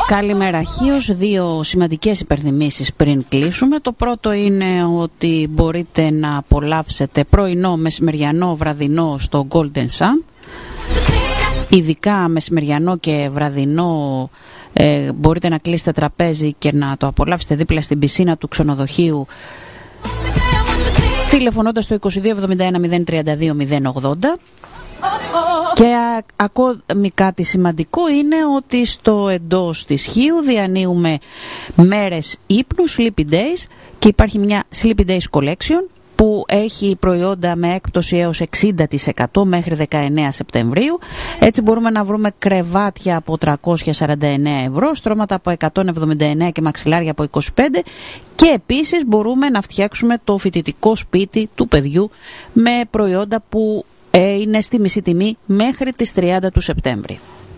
Καλημέρα. Χίος, δύο σημαντικές υπενθυμίσεις πριν κλείσουμε. Το πρώτο είναι ότι μπορείτε να απολαύσετε πρωινό, μεσημεριανό, βραδινό στο Golden Sun. Ειδικά μεσημεριανό και βραδινό μπορείτε να κλείσετε τραπέζι και να το απολαύσετε δίπλα στην πισίνα του ξενοδοχείου, τηλεφωνώντας το 2271 032 080. Και ακόμη κάτι σημαντικό είναι ότι στο εντός της Χίου διανύουμε μέρες ύπνου, Sleepy Days, και υπάρχει μια Sleepy Days Collection που έχει προϊόντα με έκπτωση έως 60% μέχρι 19 Σεπτεμβρίου. Έτσι μπορούμε να βρούμε κρεβάτια από 349 ευρώ, στρώματα από 179 και μαξιλάρια από 25, και επίσης μπορούμε να φτιάξουμε το φοιτητικό σπίτι του παιδιού με προϊόντα που είναι στη μισή τιμή μέχρι τις 30 του Σεπτέμβρη.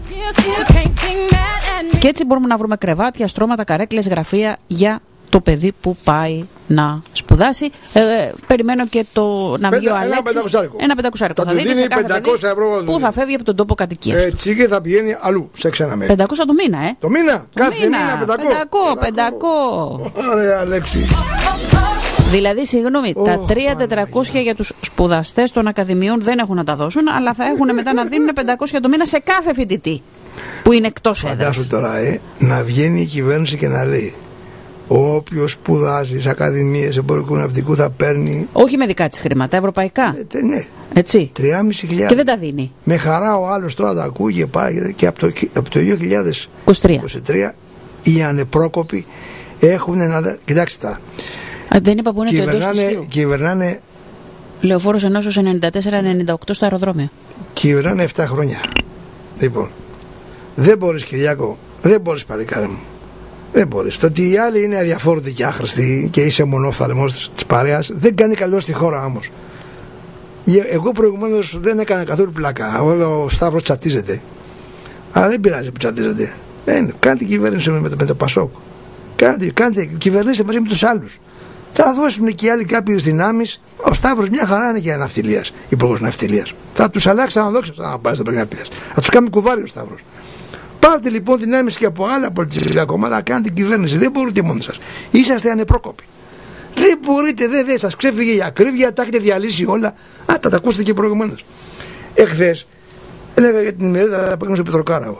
Και έτσι μπορούμε να βρούμε κρεβάτια, στρώματα, καρέκλες, γραφεία για το παιδί που πάει να σπουδάσει. Περιμένω και το να βγει ο Αλέξης. Ένα πεντακοσάρικο θα δείτε σε κάθε παιδί που θα φεύγει από τον τόπο κατοικίας του. Έτσι και θα πηγαίνει αλλού, σε ξένα μέρη. 500 το μήνα, Το μήνα, κάθε μήνα 500. Ωραία, Αλέξη. Δηλαδή, συγγνώμη, τα 3.400 για τους σπουδαστές των ακαδημιών δεν έχουν να τα δώσουν, αλλά θα έχουν μετά να δίνουν 500 το μήνα σε κάθε φοιτητή που είναι εκτός έδρας. Φαντάσου τώρα, να βγαίνει η κυβέρνηση και να λέει: όποιος σπουδάζει σε ακαδημίες εμπορικού ναυτικού θα παίρνει. Όχι με δικά της χρήματα, ευρωπαϊκά. Ναι. Έτσι. 3.500. Και δεν τα δίνει. Με χαρά ο άλλος τώρα τα ακούει και πάει. Και από το 2023 οι ανεπρόκοποι έχουν ένα. Κοιτάξτε τα. Δεν είπα που είναι το εντός της Χίου. Κυβερνάνε. Λεωφόρος Ενώσεως 94-98 στο αεροδρόμιο. Κυβερνάνε 7 χρόνια. Λοιπόν, δεν μπορείς, Κυριάκο, δεν μπορείς, παλικάρι μου. Δεν μπορείς. Το ότι οι άλλοι είναι αδιαφόρητοι και άχρηστοι και είσαι μονόφθαλμος της παρέας δεν κάνει καλό στη χώρα όμως. Εγώ προηγουμένως δεν έκανα καθόλου πλάκα. Ο Σταύρος τσατίζεται. Αλλά δεν πειράζει που τσατίζεται. Κάντε κυβέρνηση με το Πασόκ. Κάντε κυβερνήστε μαζί με τους άλλους. Θα δώσουν και οι άλλοι κάποιες δυνάμεις. Ο Σταύρος μια χαρά είναι για ναυτιλίας, υπουργός ναυτιλίας. Θα τους αλλάξει αναδόξα να πάει στο ναυτιλίας. Θα τους κάνει κουβάρι ο Σταύρος. Πάρτε λοιπόν δυνάμεις και από άλλα πολιτικά κόμματα να κάνετε κυβέρνηση. Δεν μπορείτε μόνοι σας. Είσαστε ανεπρόκοποι. Δεν μπορείτε, δεν σας ξέφυγε η ακρίβεια, τα έχετε διαλύσει όλα. Τα ακούσατε και προηγουμένως. Εχθές έλεγα για την ημερίδα που έγινε στο Πετροκάραβο.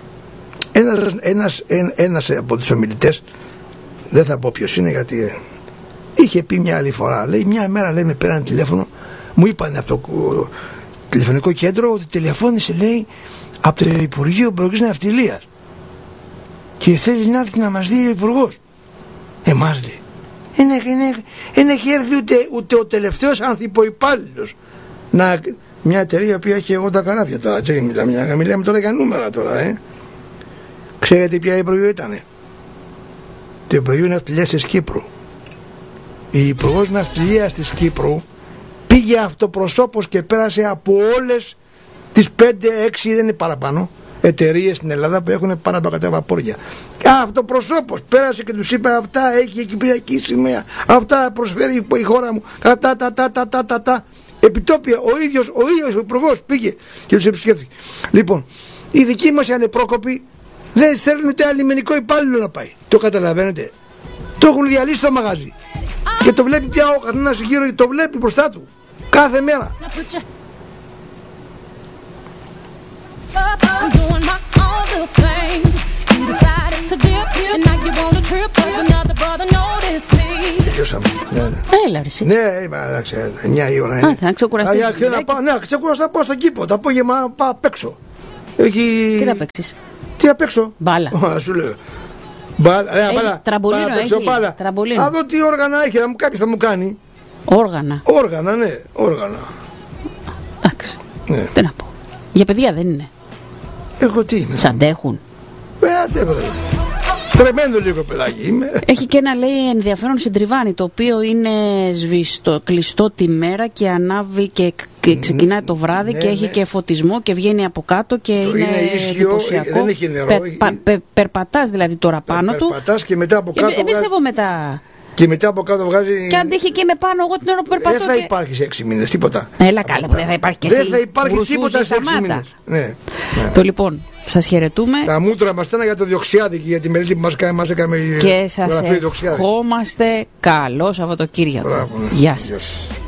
Ένας από τους ομιλητές, δεν θα πω ποιος είναι γιατί είχε πει μια άλλη φορά, λέει μια μέρα, λέει, με πέραν τηλέφωνο, μου είπαν από το τηλεφωνικό κέντρο ότι τηλεφώνησε, λέει, από το Υπουργείο Εμπορικής Ναυτιλίας και θέλει να έρθει να μας δει ο Υπουργός. Εμάς, λέει, δεν έχει έρθει ούτε ο τελευταίος ανθιποϊπάλληλος. Μια εταιρεία που έχει εγώ τα καράβια τώρα, μιλάμε τώρα για νούμερα τώρα, Ξέρετε ποια Υπουργείο ήτανε? Το Υπουργείο Ναυτιλίας της Κύπρου. Η Υπουργός Ναυτιλίας της Κύπρου πήγε αυτοπροσώπως και πέρασε από όλες τις 5-6, δεν είναι παραπάνω, εταιρείες στην Ελλάδα που έχουν πάνω από 100 βαπόρια. Αυτοπροσώπως πέρασε και τους είπε: αυτά έχει η κυπριακή σημαία, αυτά προσφέρει η χώρα μου. Επιτόπια ο ίδιος ο Υπουργός πήγε και τους επισκέφθηκε. Λοιπόν, οι δικοί μας οι ανεπρόκοποι δεν στέλνουν ούτε αλλημενικό υπάλληλο να πάει. Το καταλαβαίνετε? Το έχουν διαλύσει το μαγαζί. Και το βλέπει πια ο καθένας γύρω, το βλέπει μπροστά του κάθε μέρα. Τελειώσαμε. Έλα, ρε. Ναι, εντάξει, 9 η ώρα είναι. Να ξεκουραστείς. Ναι, ξεκουραστά, πάω στο κήπο. Το απόγευμα πάω απ' έξω. Τι θα παίξεις? Τι απ' έξω? Μπάλα. Σου λέω. Μπάλα. Τραμπολίνο έχει. Τραμπολίνο. Να δω τι όργανα έχει, κάποιος θα μου κάνει. Όργανα. Όργανα, ναι, όργανα. Εντάξει. Τι να πω. Για παιδιά δεν είναι? Εγώ τι είμαι? Σ' αντέχουν? Τρεμένο λίγο παιδάκι είμαι. Έχει και ένα, λέει, ενδιαφέρον συντριβάνι, το οποίο είναι κλειστό τη μέρα και ανάβει και ξεκινάει το βράδυ, και έχει και φωτισμό και βγαίνει από κάτω και είναι εντυπωσιακό. Δεν έχει νερό. Περπατάς δηλαδή τώρα πάνω του. Περπατάς και μετά από κάτω. Πιστεύω μετά Και μετά από κάτω βγάζει. Και αν τύχει και είμαι πάνω, εγώ την ώρα που περπατώ. Δεν θα υπάρχει σε 6 μήνες τίποτα. Έλα καλά, δεν θα υπάρχει και εσύ. Δεν θα υπάρχει τίποτα σε 6 μήνες. Ναι. Το λοιπόν, σας χαιρετούμε. Τα μούτρα μας ήταν για το Διοξιάδη και για τη μελέτη που μας έκανε η και σας ευχόμαστε καλό Σαββατοκύριακο. Μπράβο, ναι. Γεια σας.